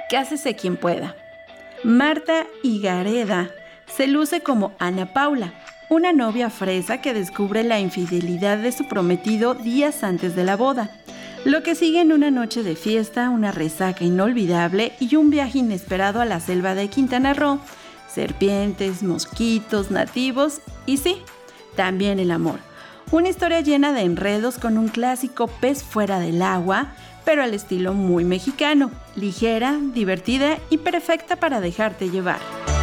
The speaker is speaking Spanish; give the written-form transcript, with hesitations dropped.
Cásese quien pueda. Marta Higareda se luce como Ana Paula, una novia fresa que descubre la infidelidad de su prometido días antes de la boda. Lo que sigue en una noche de fiesta, una resaca inolvidable y un viaje inesperado a la selva de Quintana Roo. Serpientes, mosquitos, nativos y sí, también el amor. Una historia llena de enredos con un clásico pez fuera del agua, pero al estilo muy mexicano, ligera, divertida y perfecta para dejarte llevar.